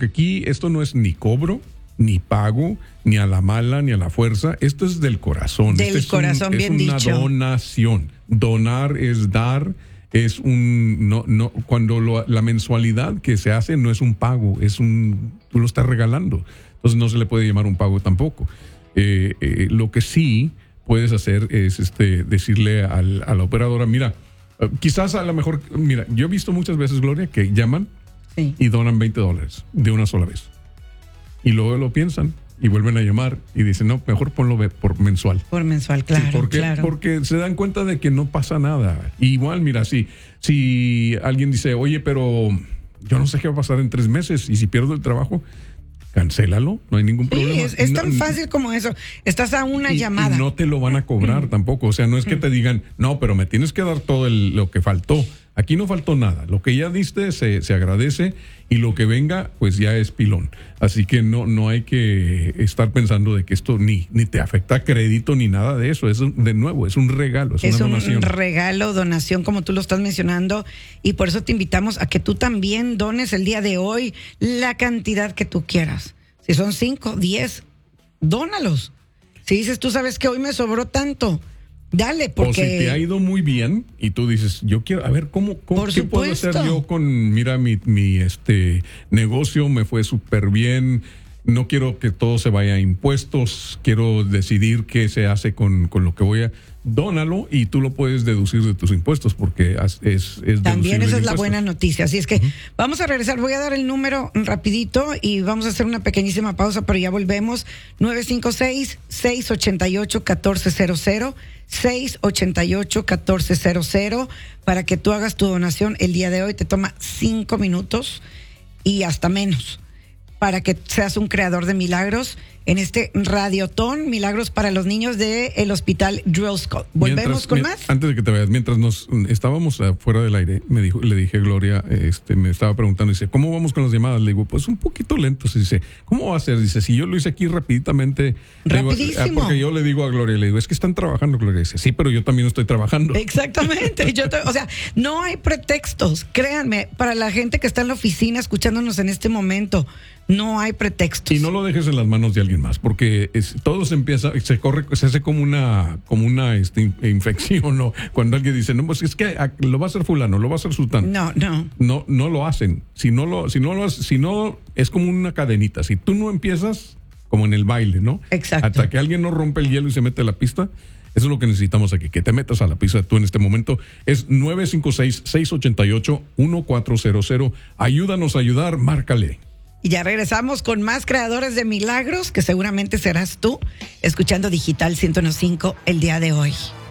porque aquí esto no es ni cobro, ni pago, ni a la mala, ni a la fuerza. Esto es del corazón. Del corazón, bien dicho. Es una donación. Donar es dar. Es cuando la mensualidad que se hace no es un pago, tú lo estás regalando. Entonces no se le puede llamar un pago tampoco. Lo que sí puedes hacer es decirle a la operadora, mira, quizás a lo mejor, mira, yo he visto muchas veces, Gloria, que llaman y donan $20 de una sola vez. Y luego lo piensan y vuelven a llamar y dicen, no, mejor ponlo por mensual. Por mensual, claro. Sí, porque se dan cuenta de que no pasa nada. Igual, mira, si alguien dice, oye, pero yo no sé qué va a pasar en 3 meses y si pierdo el trabajo, cancélalo, no hay ningún problema. Es tan fácil como eso. Estás a una llamada. Y no te lo van a cobrar tampoco. O sea, no es que te digan, no, pero me tienes que dar todo lo que faltó. Aquí no faltó nada. Lo que ya diste se agradece y lo que venga, pues ya es pilón. Así que no hay que estar pensando de que esto ni te afecta crédito ni nada de eso. De nuevo, es un regalo, es una donación. Es un regalo, donación, como tú lo estás mencionando. Y por eso te invitamos a que tú también dones el día de hoy la cantidad que tú quieras. Si son 5, 10, dónalos. Si dices, tú sabes que hoy me sobró tanto, dale, porque... O si te ha ido muy bien y tú dices, yo quiero, a ver, ¿qué puedo hacer yo mira, mi negocio me fue súper bien, no quiero que todo se vaya a impuestos, quiero decidir qué se hace con lo que voy a... Dónalo y tú lo puedes deducir de tus impuestos porque es también esa es la impuestos. buena noticia. Así es que vamos a regresar. Voy a dar el número rapidito y vamos a hacer una pequeñísima pausa, pero ya volvemos. 956-688-1400, 688-1400, para que tú hagas tu donación el día de hoy. Te toma 5 minutos y hasta menos, para que seas un creador de milagros en este radiotón, milagros para los niños del Hospital Drill School. ¿Volvemos con más? Antes de que te vayas, mientras nos estábamos fuera del aire, le dije Gloria, me estaba preguntando, dice, ¿cómo vamos con las llamadas? Le digo, pues un poquito lentos. Dice, ¿cómo va a ser? Dice, si yo lo hice aquí rapidísimo. Porque yo le digo a Gloria, le digo, es que están trabajando, Gloria. Dice, sí, pero yo también estoy trabajando. Exactamente. O sea, no hay pretextos. Créanme, para la gente que está en la oficina escuchándonos en este momento, no hay pretextos. Y no lo dejes en las manos de alguien más, porque todo se hace como una infección, ¿no? Cuando alguien dice, no, pues es que lo va a hacer fulano, lo va a hacer sultán. No lo hacen. Si no es como una cadenita. Si tú no empiezas, como en el baile, ¿no? Exacto. Hasta que alguien no rompe el hielo y se mete a la pista. Eso es lo que necesitamos aquí, que te metas a la pista tú en este momento. Es 956-688-1400. Ayúdanos a ayudar, márcale. Y ya regresamos con más creadores de milagros, que seguramente serás tú, escuchando Digital 101.5 el día de hoy.